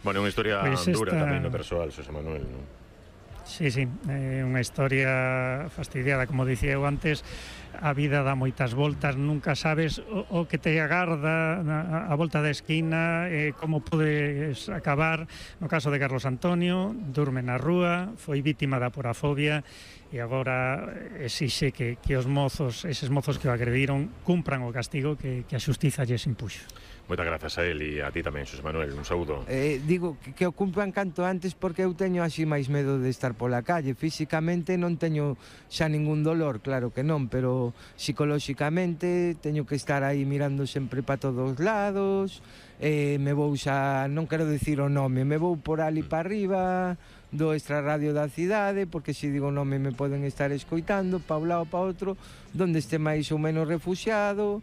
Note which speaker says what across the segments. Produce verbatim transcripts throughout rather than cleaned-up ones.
Speaker 1: Bueno, unha historia
Speaker 2: Pois
Speaker 1: dura
Speaker 2: esta-
Speaker 1: tamén no persoal, Xosé Manuel, non?
Speaker 2: Sí, sí, é unha historia fastidiada, como dicía eu antes. A vida dá moitas voltas, nunca sabes o, o que te agarda a, a volta da esquina, eh, como podes acabar. No caso de Carlos Antonio, durme na rúa, foi vítima da porafobia e agora exixe que, que os mozos, eses mozos que o agrediron, cumpran o castigo que, que a xustiza lles impuxo.
Speaker 1: Moitas grazas a él e a ti tamén, Xosé Manuel, un saúdo.
Speaker 3: Eh, digo que, que o cumplan canto antes, porque eu teño así máis medo de estar pola calle. Físicamente non teño xa ningún dolor, claro que non, pero psicolóxicamente teño que estar aí mirando sempre para todos os lados. Eh, me vou xa, non quero dicir o nome, me vou por ali para arriba do extrarradio da cidade, porque se digo o nome me poden estar escoitando pa un lado pa outro, donde este máis ou menos refuxiado.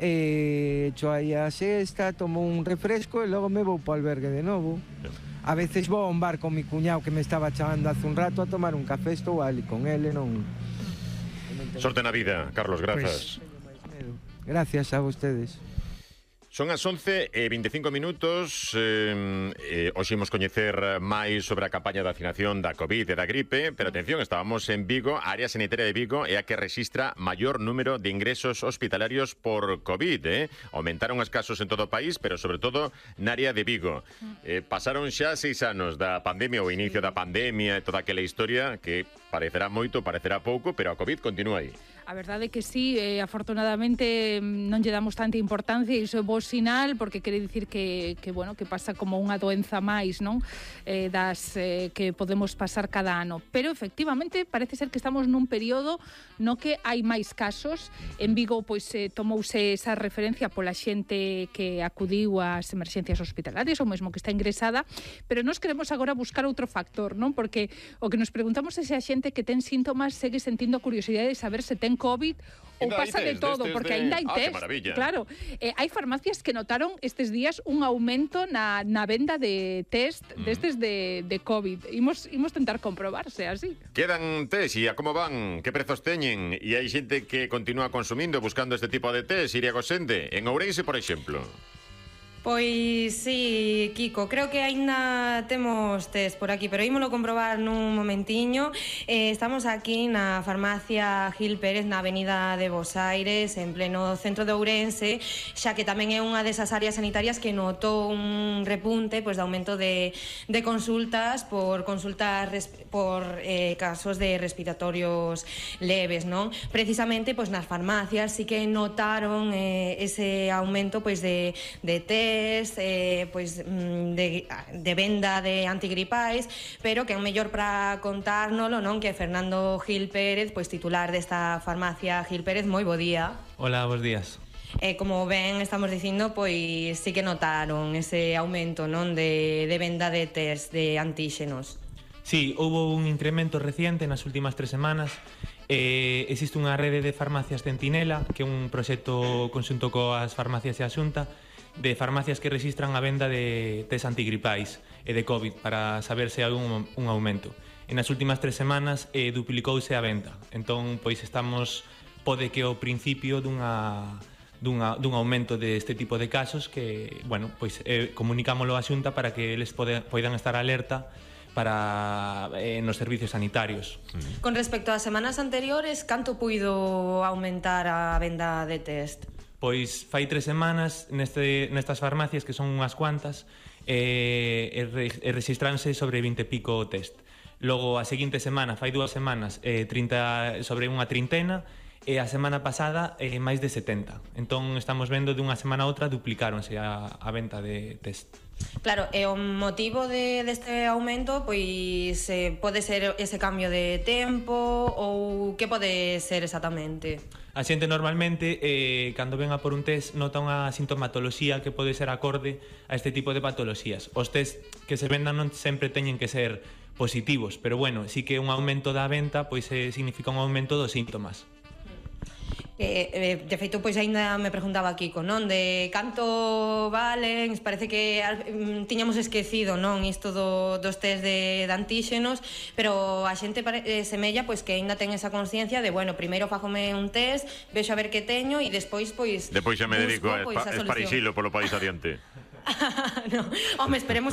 Speaker 3: E echo aí a sexta, tomo un refresco e logo me vou po albergue de novo. A veces vou a un bar con mi cuñado que me estaba chamando hace un rato a tomar un café, estou ali con ele, non...
Speaker 1: Sorte na vida, Carlos, grazas.
Speaker 3: Gracias a vostedes.
Speaker 1: Son as once e veinticinco minutos. eh, eh, Hoxe imos coñecer máis sobre a campaña de vacinación da COVID e da gripe. Pero atención, estábamos en Vigo. A área sanitaria de Vigo é a que rexistra maior número de ingresos hospitalarios por COVID, eh? Aumentaron os casos en todo o país, pero sobre todo na área de Vigo. eh, Pasaron xa seis anos da pandemia, o inicio da pandemia e toda aquela historia que parecerá moito, parecerá pouco, pero a COVID continúa aí.
Speaker 4: A verdade é que sí, eh, afortunadamente non lle damos tanta importancia e iso é bo sinal, porque quere dicir que, que, bueno, que pasa como unha doenza máis, non? Eh, das eh, que podemos pasar cada ano. Pero efectivamente parece ser que estamos nun período no que hai máis casos. En Vigo pois eh, tomouse esa referencia pola xente que acudiu ás emerxencias hospitalarias ou mesmo que está ingresada, pero nós queremos agora buscar outro factor, non? Porque o que nos preguntamos é se a xente que ten síntomas segue sentindo curiosidade de saber se ten COVID ou
Speaker 1: Ainda hai
Speaker 4: pasa de
Speaker 1: test
Speaker 4: todo,
Speaker 1: destes
Speaker 4: porque
Speaker 1: de-
Speaker 4: aínda hai
Speaker 1: Ah, que
Speaker 4: test.
Speaker 1: maravilla.
Speaker 4: Claro, eh, hai farmacias que notaron estes días un aumento na, na venda de test destes de, de COVID. Imos, imos tentar comprobarse así.
Speaker 1: Quedan test e a como van, que prezos teñen, e hai xente que continúa consumindo, buscando este tipo de test. Iria Gosende, en Ourense, por exemplo.
Speaker 5: Pois sí, Kiko, creo que aínda temos test por aquí, pero ímolo comprobar nun momentiño. eh, Estamos aquí na farmacia Gil Pérez, na avenida de Bos Aires, en pleno centro de Ourense, xa que tamén é unha desas áreas sanitarias que notou un repunte pois, de aumento de, de consultas por consultas res, por eh, casos de respiratorios leves, non? Precisamente pois, nas farmacias sí que notaron eh, ese aumento pois, de, de test, Eh, pois, de, de venda de antigripais, pero que é o mellor para contárnolo, non? Que Fernando Gil Pérez, pois titular desta farmacia Gil Pérez. Moi bo día.
Speaker 6: Hola, bos días.
Speaker 5: E como ben estamos dicindo, pois sí que notaron ese aumento, non? De, de venda de test de antíxenos.
Speaker 6: Sí, houve un incremento reciente nas últimas tres semanas. Eh, existe unha rede de farmacias Centinela, que é un proxecto conxunto coas farmacias e a Xunta, de farmacias que rexistran a venda de test antigripais e de COVID para saber se hai un, un aumento. En as últimas tres semanas eh, duplicouse a venda. Entón, pois estamos, pode que ao principio dunha, dunha, dun aumento deste tipo de casos que, bueno, pois eh, comunicámoslo á Xunta para que eles pode, poidan estar alerta para eh, nos servicios sanitarios.
Speaker 5: Con respecto ás semanas anteriores, canto puido aumentar a venda de test?
Speaker 6: Pois fai tres semanas neste, nestas farmacias, que son unhas cuantas, eh, e, re, e registranse sobre vinte e pico test. Logo, a seguinte semana, fai dúas semanas, eh, trinta, sobre unha trintena, e a semana pasada eh, máis de setenta. Entón estamos vendo de unha semana a outra duplicáronse a, a venta de test.
Speaker 5: Claro, e o motivo de, deste aumento pois eh, pode ser ese cambio de tempo ou que pode ser exactamente?
Speaker 6: A xente normalmente, eh, cando ven a por un test, nota unha sintomatoloxía que pode ser acorde a este tipo de patoloxías. Os test que se vendan non sempre teñen que ser positivos, pero bueno, sí que un aumento da venta pois eh, significa un aumento dos síntomas.
Speaker 5: Eh, eh, de feito, pois aínda me preguntaba Kiko, non? De canto valen, parece que mm, tiñamos esquecido, non? Isto do, dos test de, de antíxenos, pero a xente pare, eh, semella pois que aínda ten esa consciencia de, bueno, primeiro fágome un test, vexo a ver que teño e despois, pois...
Speaker 1: Despois xa me dedico
Speaker 5: busco,
Speaker 1: a
Speaker 5: pois, a
Speaker 1: esparixilo
Speaker 5: solución.
Speaker 1: polo país adiante.
Speaker 5: No, home, esperemos